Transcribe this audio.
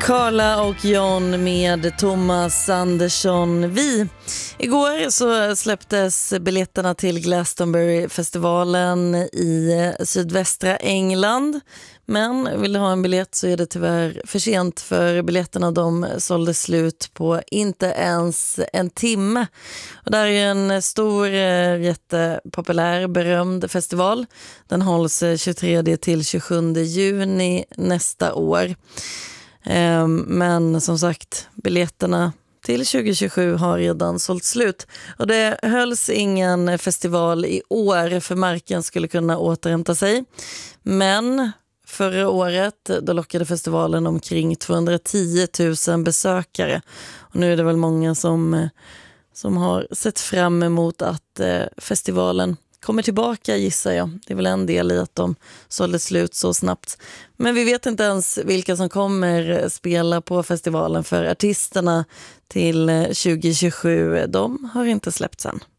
Carla och John med Thomas Andersson. Igår så släpptes biljetterna till Glastonbury-festivalen i sydvästra England. Men vill du ha en biljett så är det tyvärr för sent, för biljetterna de sålde slut på inte ens en timme. Och det här är en stor, jättepopulär, berömd festival. Den hålls 23 till 27 juni nästa år. Men som sagt, biljetterna till 2027 har redan sålt slut. Och det hölls ingen festival i år för marken skulle kunna återhämta sig. Men förra året då lockade festivalen omkring 210 000 besökare. Och nu är det väl många som har sett fram emot att festivalen kommer tillbaka, gissar jag. Det är väl en del i att de sålde slut så snabbt. Men vi vet inte ens vilka som kommer spela på festivalen, för artisterna till 2027, de har inte släppts än.